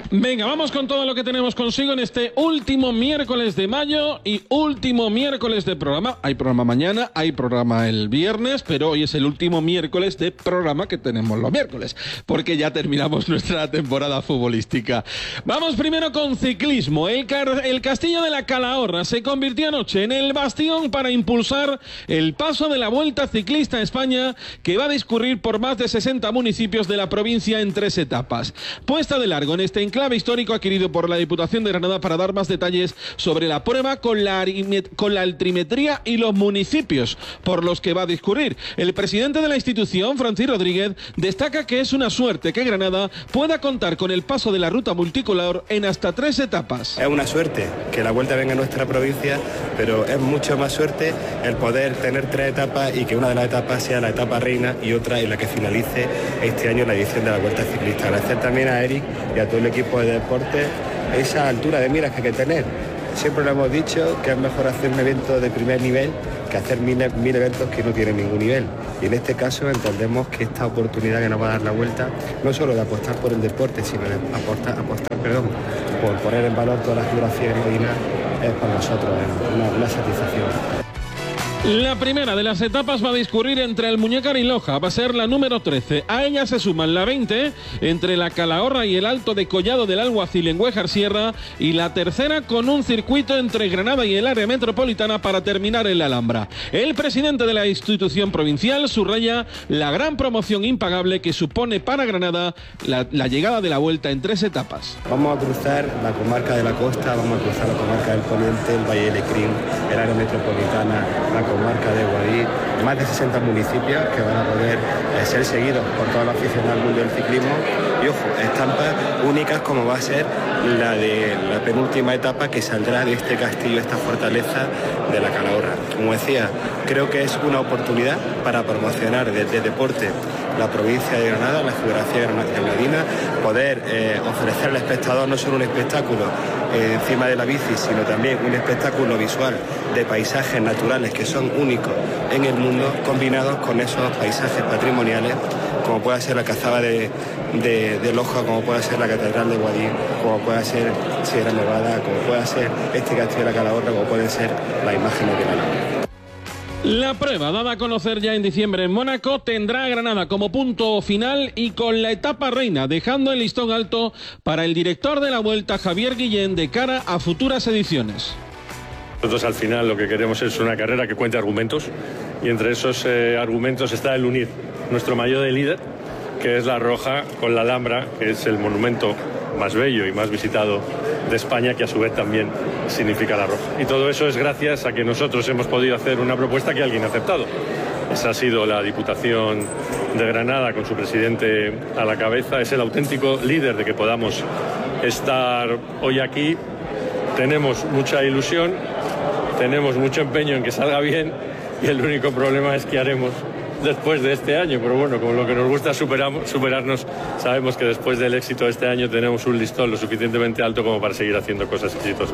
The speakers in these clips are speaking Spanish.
Venga, vamos con todo lo que tenemos consigo en este último miércoles de mayo y último miércoles de programa. Hay programa mañana, hay programa el viernes, pero hoy es el último miércoles de programa que tenemos los miércoles, porque ya terminamos nuestra temporada futbolística. Vamos primero con ciclismo. El Castillo de la Calahorra se convirtió anoche en el bastión para impulsar el paso de la Vuelta Ciclista a España, que va a discurrir por más de 60 municipios de la provincia en 3 etapas. Puesta de largo en este enclave histórico adquirido por la Diputación de Granada para dar más detalles sobre la prueba con la altimetría y los municipios por los que va a discurrir. El presidente de la institución, Francis Rodríguez, destaca que es una suerte que Granada pueda contar con el paso de la ruta multicolor en hasta 3 etapas. Es una suerte que la Vuelta venga a nuestra provincia, pero es mucho más suerte el poder tener 3 etapas y que una de las etapas sea la etapa reina y otra en la que finalice este año la edición de la Vuelta Ciclista. Agradecer también a Eric y a todo el equipo de deporte esa altura de miras que hay que tener. Siempre lo hemos dicho que es mejor hacer un evento de primer nivel que hacer mil eventos que no tienen ningún nivel. Y en este caso entendemos que esta oportunidad que nos va a dar la Vuelta, no solo de apostar por el deporte, sino de apostar por poner en valor toda la geografía granadina, es para nosotros una satisfacción. La primera de las etapas va a discurrir entre Almuñécar y Loja, va a ser la número 13. A ella se suman la 20 entre la Calahorra y el Alto de Collado del Alguacil en Güéjar Sierra, y la tercera con un circuito entre Granada y el área metropolitana para terminar en la Alhambra. El presidente de la institución provincial subraya la gran promoción impagable que supone para Granada la llegada de la Vuelta en 3 etapas. Vamos a cruzar la comarca de la costa, vamos a cruzar la comarca del Poniente, el Valle de Lecrín, el área metropolitana, la comarca de Guadí, más de 60 municipios que van a poder ser seguidos por todos los aficionados al mundo del ciclismo, y ojo, estampas únicas como va a ser la de la penúltima etapa que saldrá de este castillo, esta fortaleza de la Calahorra. Como decía, creo que es una oportunidad para promocionar desde deporte la provincia de Granada, la geografía granadina, poder ofrecer al espectador no solo un espectáculo encima de la bici, sino también un espectáculo visual de paisajes naturales que son únicos en el mundo, combinados con esos paisajes patrimoniales, como pueda ser la Cazaba de Loja, como pueda ser la Catedral de Guadí, como pueda ser Sierra Nevada, como pueda ser este Castillo de la Calahorra, como pueden ser las imágenes de la Alhambra. La prueba, dada a conocer ya en diciembre en Mónaco, tendrá a Granada como punto final y con la etapa reina, dejando el listón alto para el director de la Vuelta, Javier Guillén, de cara a futuras ediciones. Nosotros al final lo que queremos es una carrera que cuente argumentos, y entre esos argumentos está el unir nuestro maillot de líder, que es la roja, con la Alhambra, que es el monumento más bello y más visitado de España, que a su vez también significa la roja. Y todo eso es gracias a que nosotros hemos podido hacer una propuesta que alguien ha aceptado. Esa ha sido la Diputación de Granada, con su presidente a la cabeza. Es el auténtico líder de que podamos estar hoy aquí. Tenemos mucha ilusión, tenemos mucho empeño en que salga bien, y el único problema es qué haremos después de este año, pero bueno, como lo que nos gusta superarnos, sabemos que después del éxito de este año tenemos un listón lo suficientemente alto como para seguir haciendo cosas exitosas.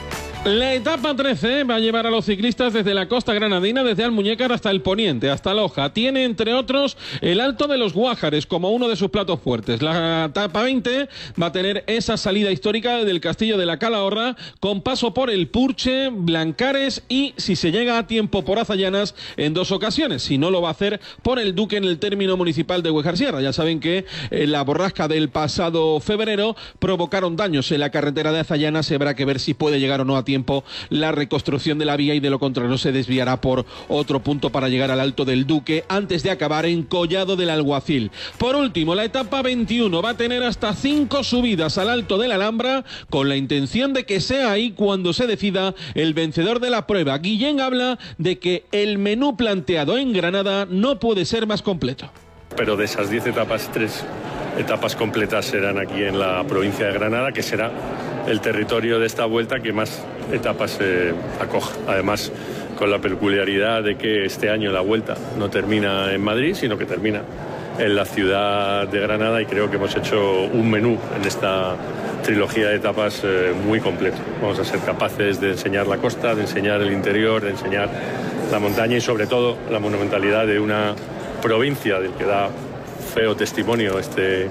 La etapa 13 va a llevar a los ciclistas desde la costa granadina, desde Almuñécar hasta el Poniente, hasta Loja. Tiene, entre otros, el Alto de los Guájares como uno de sus platos fuertes. La etapa 20 va a tener esa salida histórica del Castillo de la Calahorra, con paso por el Purche, Blancares y, si se llega a tiempo, por Azallanas en 2 ocasiones. Si no, lo va a hacer por el Duque en el término municipal de Güéjar Sierra. Ya saben que la borrasca del pasado febrero provocaron daños en la carretera de Azallanas. Se habrá que ver si puede llegar o no a tiempo la reconstrucción de la vía, y de lo contrario se desviará por otro punto para llegar al Alto del Duque antes de acabar en Collado del Alguacil. Por último, la etapa 21 va a tener hasta 5 subidas al Alto de la Alhambra, con la intención de que sea ahí cuando se decida el vencedor de la prueba. Guillén habla de que el menú planteado en Granada no puede ser más completo. Pero de esas 10 etapas, 3 etapas completas serán aquí en la provincia de Granada, que será el territorio de esta vuelta que más etapas acoja. Además, con la peculiaridad de que este año la vuelta no termina en Madrid, sino que termina en la ciudad de Granada, y creo que hemos hecho un menú en esta trilogía de etapas muy completo. Vamos a ser capaces de enseñar la costa, de enseñar el interior, de enseñar la montaña y sobre todo la monumentalidad de una provincia del que da feo testimonio este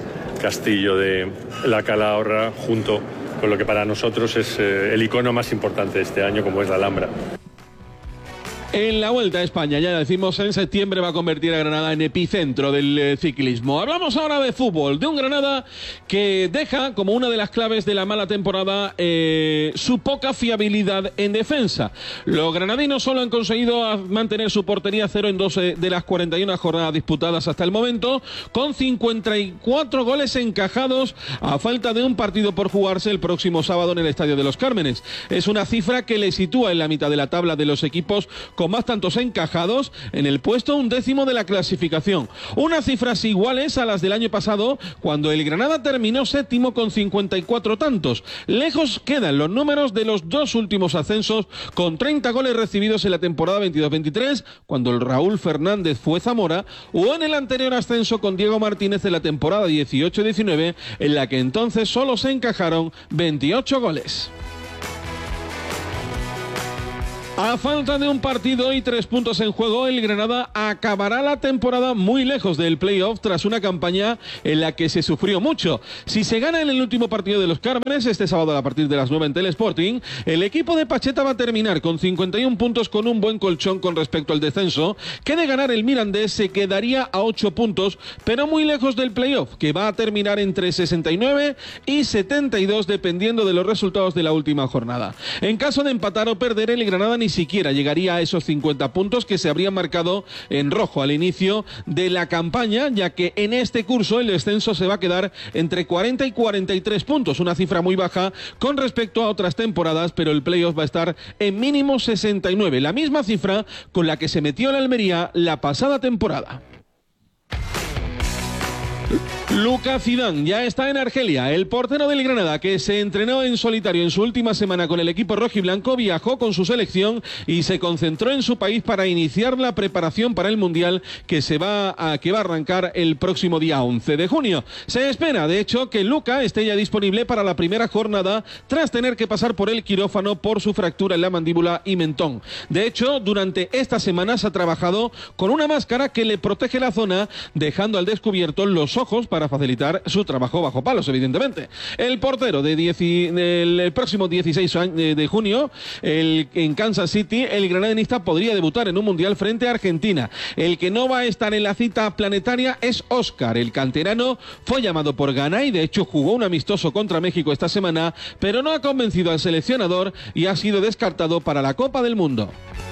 castillo de la Calahorra, junto con lo que para nosotros es el icono más importante de este año, como es la Alhambra. En la Vuelta a España, ya decimos, en septiembre va a convertir a Granada en epicentro del ciclismo. Hablamos ahora de fútbol, de un Granada que deja como una de las claves de la mala temporada su poca fiabilidad en defensa. Los granadinos solo han conseguido mantener su portería a cero en 12 de las 41 jornadas disputadas hasta el momento, con 54 goles encajados a falta de un partido por jugarse el próximo sábado en el Estadio de los Cármenes. Es una cifra que le sitúa en la mitad de la tabla de los equipos con más tantos encajados, en el puesto 11º de la clasificación. Unas cifras iguales a las del año pasado, cuando el Granada terminó séptimo con 54 tantos. Lejos quedan los números de los dos últimos ascensos, con 30 goles recibidos en la temporada 22-23, cuando el Raúl Fernández fue Zamora, o en el anterior ascenso con Diego Martínez en la temporada 18-19, en la que entonces solo se encajaron 28 goles. A falta de un partido y 3 puntos en juego, el Granada acabará la temporada muy lejos del playoff tras una campaña en la que se sufrió mucho. Si se gana en el último partido de los Cármenes, este sábado a partir de las 9 en Telesporting, el equipo de Pacheta va a terminar con 51 puntos con un buen colchón con respecto al descenso, que de ganar el Mirandés se quedaría a 8 puntos, pero muy lejos del playoff, que va a terminar entre 69 y 72 dependiendo de los resultados de la última jornada. En caso de empatar o perder, el Granada ni siquiera llegaría a esos 50 puntos que se habrían marcado en rojo al inicio de la campaña, ya que en este curso el descenso se va a quedar entre 40 y 43 puntos, una cifra muy baja con respecto a otras temporadas, pero el playoff va a estar en mínimo 69, la misma cifra con la que se metió el Almería la pasada temporada. Lucas Zidane ya está en Argelia. El portero del Granada, que se entrenó en solitario en su última semana con el equipo rojiblanco, viajó con su selección y se concentró en su país para iniciar la preparación para el Mundial que va a arrancar el próximo día 11 de junio. Se espera, de hecho, que Luca esté ya disponible para la primera jornada tras tener que pasar por el quirófano por su fractura en la mandíbula y mentón. De hecho, durante estas semanas ha trabajado con una máscara que le protege la zona, dejando al descubierto los ojos para facilitar su trabajo bajo palos, evidentemente. El portero del próximo 16 de junio en Kansas City, el granadinista podría debutar en un Mundial frente a Argentina. El que no va a estar en la cita planetaria es Óscar. El canterano fue llamado por Ghana y de hecho jugó un amistoso contra México esta semana, pero no ha convencido al seleccionador y ha sido descartado para la Copa del Mundo.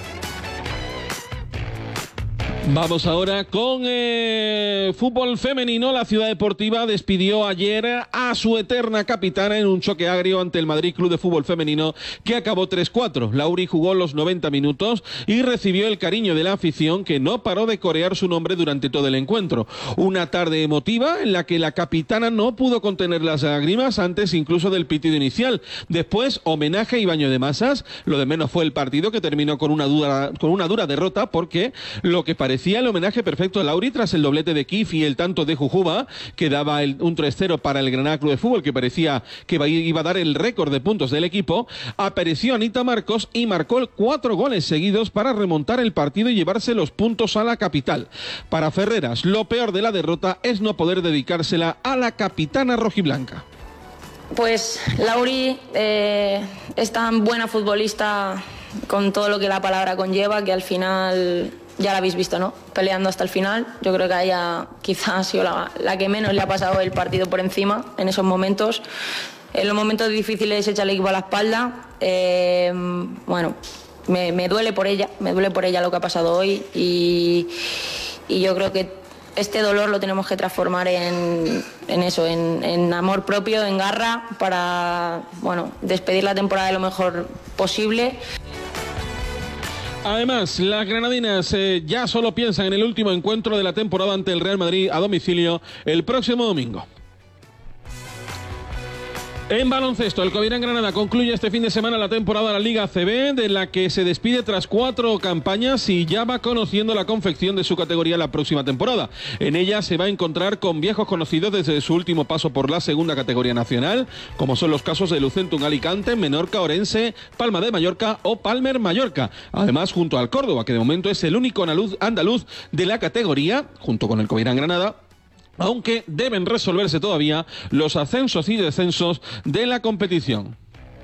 Vamos ahora con fútbol femenino. La Ciudad Deportiva despidió ayer a su eterna capitana en un choque agrio ante el Madrid Club de Fútbol Femenino, que acabó 3-4. Lauri jugó los 90 minutos y recibió el cariño de la afición, que no paró de corear su nombre durante todo el encuentro. Una tarde emotiva en la que la capitana no pudo contener las lágrimas antes incluso del pitido inicial. Después, homenaje y baño de masas. Lo de menos fue el partido, que terminó con una dura derrota, porque lo que parecía el homenaje perfecto a Lauri tras el doblete de Kif y el tanto de Jujuba, que daba un 3-0 para el Granada Club de Fútbol, que parecía que iba a dar el récord de puntos del equipo. Apareció Anita Marcos y marcó 4 goles seguidos para remontar el partido y llevarse los puntos a la capital. Para Ferreras, lo peor de la derrota es no poder dedicársela a la capitana rojiblanca. Pues Lauri es tan buena futbolista, con todo lo que la palabra conlleva, que al final ya la habéis visto, ¿no? Peleando hasta el final. Yo creo que a ella quizás ha sido la que menos le ha pasado el partido por encima en esos momentos. En los momentos difíciles echa el equipo a la espalda. Bueno, me duele por ella lo que ha pasado hoy, y yo creo que este dolor lo tenemos que transformar en eso, en amor propio, en garra, para, bueno, despedir la temporada de lo mejor posible. Además, las granadinas ya solo piensan en el último encuentro de la temporada ante el Real Madrid a domicilio el próximo domingo. En baloncesto, el Covirán Granada concluye este fin de semana la temporada de la Liga ACB, de la que se despide tras 4 campañas y ya va conociendo la confección de su categoría la próxima temporada. En ella se va a encontrar con viejos conocidos desde su último paso por la segunda categoría nacional, como son los casos de Lucentum Alicante, Menorca Orense, Palma de Mallorca o Palmer Mallorca. Además, junto al Córdoba, que de momento es el único andaluz de la categoría, junto con el Covirán Granada, aunque deben resolverse todavía los ascensos y descensos de la competición.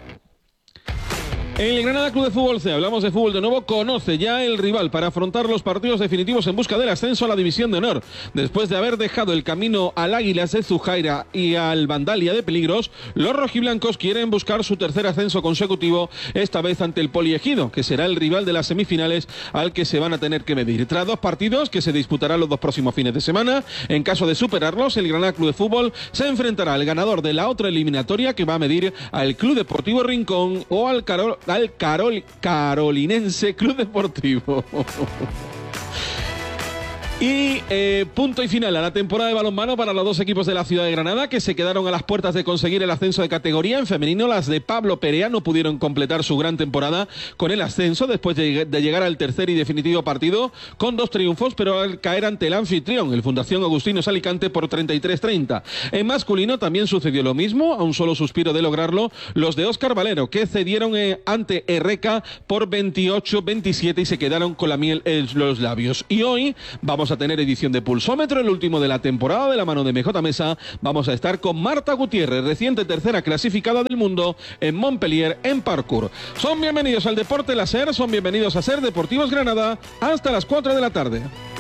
El Granada Club de Fútbol C, hablamos de fútbol de nuevo, conoce ya el rival para afrontar los partidos definitivos en busca del ascenso a la División de Honor. Después de haber dejado el camino al Águilas de Zujaira y al Vandalia de Peligros, los rojiblancos quieren buscar su tercer ascenso consecutivo, esta vez ante el Poliegido, que será el rival de las semifinales al que se van a tener que medir. Tras 2 partidos que se disputarán los 2 próximos fines de semana, en caso de superarlos, el Granada Club de Fútbol se enfrentará al ganador de la otra eliminatoria, que va a medir al Club Deportivo Rincón o al Carolinense Club Deportivo. Y punto y final a la temporada de balonmano para los 2 equipos de la ciudad de Granada, que se quedaron a las puertas de conseguir el ascenso de categoría. En femenino, las de Pablo Perea no pudieron completar su gran temporada con el ascenso después de llegar al tercer y definitivo partido con 2 triunfos, pero al caer ante el anfitrión, el Fundación Agustinos Alicante, por 33-30. En masculino también sucedió lo mismo, a un solo suspiro de lograrlo, los de Óscar Valero, que cedieron ante Erreca por 28-27 y se quedaron con la miel en los labios. Y hoy vamos a tener edición de Pulsómetro, el último de la temporada, de la mano de MJ Mesa. Vamos a estar con Marta Gutiérrez, reciente tercera clasificada del mundo en Montpellier en parkour. Son bienvenidos al Deporte Láser, son bienvenidos a Ser Deportivos Granada, hasta las 4 de la tarde.